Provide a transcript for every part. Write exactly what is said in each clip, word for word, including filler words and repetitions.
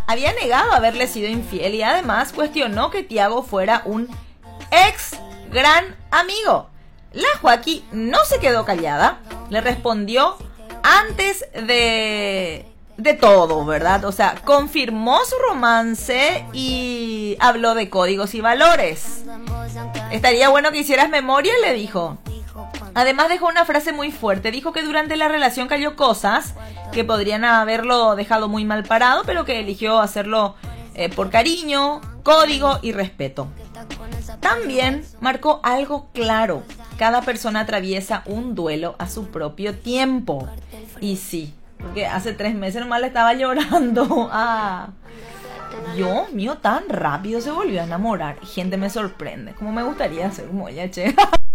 había negado haberle sido infiel y además cuestionó que Tiago fuera un ex gran amigo. La Joaquí no se quedó callada, le respondió antes de, de todo, ¿verdad? O sea, confirmó su romance y habló de códigos y valores. Estaría bueno que hicieras memoria, le dijo. Además dejó una frase muy fuerte. Dijo que durante la relación cayó cosas que podrían haberlo dejado muy mal parado, pero que eligió hacerlo eh, por cariño, código y respeto. También marcó algo claro. Cada persona atraviesa un duelo a su propio tiempo. Y sí, porque hace tres meses nomás le estaba llorando. Ah, Dios mío, tan rápido se volvió a enamorar. Gente, me sorprende. Como me gustaría ser como ella, che.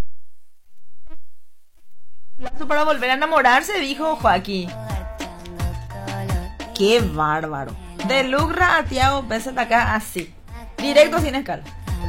Para volver a enamorarse, dijo Joaquín. Qué bárbaro. De Lucra a Tiago, ves hasta acá así. Directo sin escala.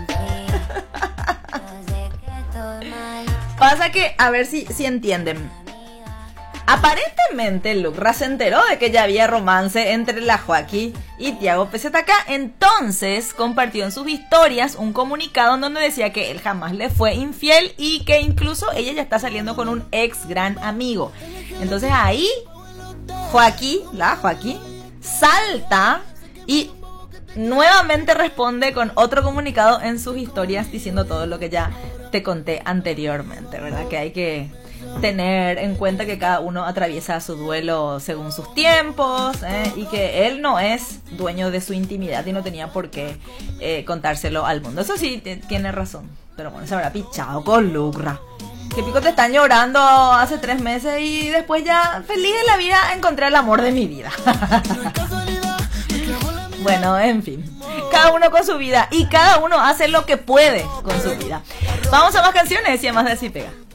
Pasa que, a ver si, si entienden. Aparentemente Lucra se enteró de que ya había romance entre la Joaquí y Tiago P Z K. Entonces compartió en sus historias un comunicado en donde decía que él jamás le fue infiel y que incluso ella ya está saliendo con un ex gran amigo. Entonces ahí Joaquí, la Joaquí, salta y nuevamente responde con otro comunicado en sus historias diciendo todo lo que ya te conté anteriormente, ¿verdad? Que hay que tener en cuenta que cada uno atraviesa su duelo según sus tiempos, ¿eh? Y que él no es dueño de su intimidad y no tenía por qué eh, contárselo al mundo. Eso sí, t- tiene razón. Pero bueno, se habrá pichado con Lucra. Que pico te están llorando hace tres meses y después ya feliz de la vida encontré el amor de mi vida. Bueno, en fin, cada uno con su vida y cada uno hace lo que puede con su vida. Vamos a más canciones y a más de Así Pega.